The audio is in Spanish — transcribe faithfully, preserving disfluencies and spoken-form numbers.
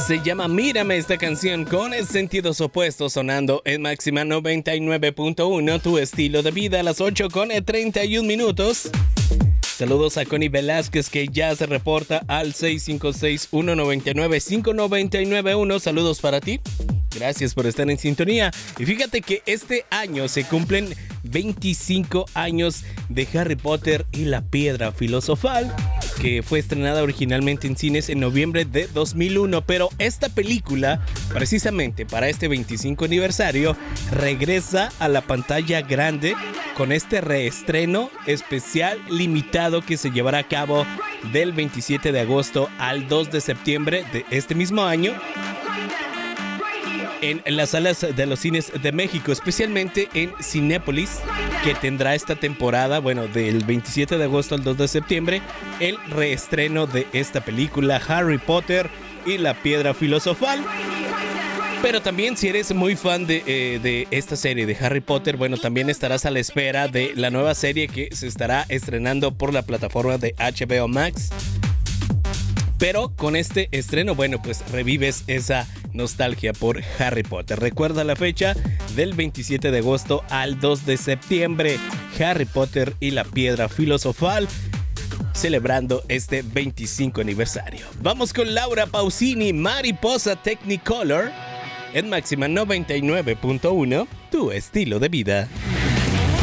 Se llama Mírame esta canción con sentidos opuestos sonando en Máxima noventa y nueve punto uno, tu estilo de vida a las ocho con treinta y un minutos. Saludos a Connie Velázquez que ya se reporta al seis cinco seis, uno nueve nueve, cinco nueve nueve uno. Saludos para ti. Gracias por estar en sintonía. Y fíjate que este año se cumplen veinticinco años de Harry Potter y la Piedra Filosofal, que fue estrenada originalmente en cines en noviembre de dos mil uno, pero esta película, precisamente para este veinticinco aniversario, regresa a la pantalla grande con este reestreno especial limitado que se llevará a cabo del veintisiete de agosto al dos de septiembre de este mismo año en las salas de los cines de México, especialmente en Cinépolis, que tendrá esta temporada, bueno, del veintisiete de agosto al dos de septiembre, el reestreno de esta película Harry Potter y la Piedra Filosofal. Pero también si eres muy fan de, eh, de esta serie de Harry Potter, bueno, también estarás a la espera de la nueva serie que se estará estrenando por la plataforma de H B O Max. Pero con este estreno, bueno, pues revives esa nostalgia por Harry Potter. Recuerda la fecha del veintisiete de agosto al dos de septiembre. Harry Potter y la Piedra Filosofal, celebrando este veinticinco aniversario. Vamos con Laura Pausini, Mariposa Technicolor, en Máxima noventa y nueve punto uno, tu estilo de vida.